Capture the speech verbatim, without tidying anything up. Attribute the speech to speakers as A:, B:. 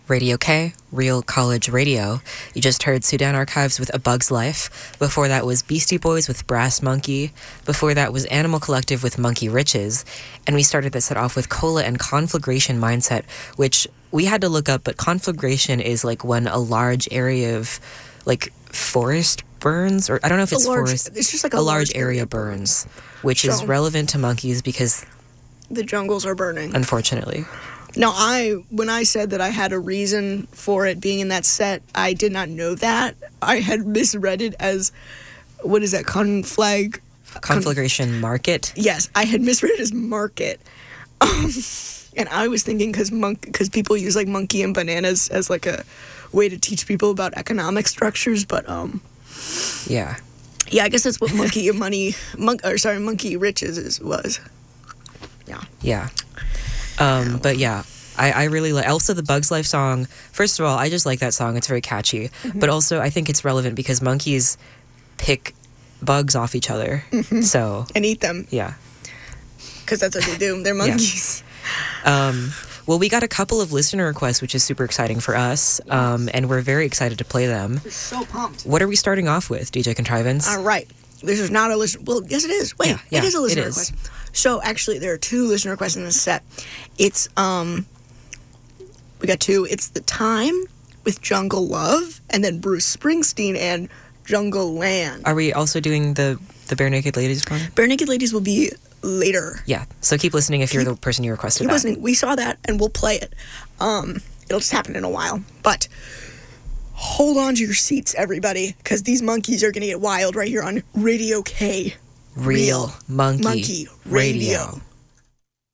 A: Radio K, Real College Radio. You just heard Sudan Archives with A Bug's Life. Before that was Beastie Boys with Brass Monkey. Before that was Animal Collective with Monkey Riches. And we started the set off with Cola and Conflagration Mindset, which we had to look up, but conflagration is like when a large area of like forest burns, or I don't know if it's
B: large,
A: forest.
B: It's just like a,
A: a
B: large,
A: large area burns, which
B: so,
A: is relevant to monkeys because
B: the jungles are burning.
A: Unfortunately.
B: Now, I when I said that I had a reason for it being in that set, I did not know that. I had misread it as, what is that, conflag...
A: Conflagration con- market?
B: Yes, I had misread it as market. Um, and I was thinking because monk, because people use, like, monkey and bananas as, like, a way to teach people about economic structures, but, um...
A: Yeah.
B: Yeah, I guess that's what monkey money... Monk, or, sorry, monkey riches is, was. Yeah.
A: Yeah. Um, but yeah, I, I really like, also the Bug's Life song. First of all, I just like that song. It's very catchy. Mm-hmm. But also I think it's relevant because monkeys pick bugs off each other. Mm-hmm. So.
B: And eat them.
A: Yeah.
B: Because that's what they do. They're monkeys.
A: Yeah. Um, well, we got a couple of listener requests, which is super exciting for us. Yes. Um, and we're very excited to play them.
B: We're so pumped.
A: What are we starting off with, D J Contrivance?
B: All right. This is not a listener. Well, yes, it is. Wait,
A: yeah, yeah,
B: it is a listener
A: it is.
B: request. So, actually, there are two listener requests in this set. It's, um, we got two. It's The Time with Jungle Love, and then Bruce Springsteen and Jungle Land.
A: Are we also doing the, the Bare Naked Ladies one?
B: Bare Naked Ladies will be later.
A: Yeah, so keep listening if keep, you're the person you requested
B: keep
A: that.
B: listening. We saw that, and we'll play it. Um, it'll just happen in a while. But hold on to your seats, everybody, because these monkeys are going to get wild right here on Radio K.
A: Real, Real Monkey,
B: Monkey
A: Radio.
B: Radio.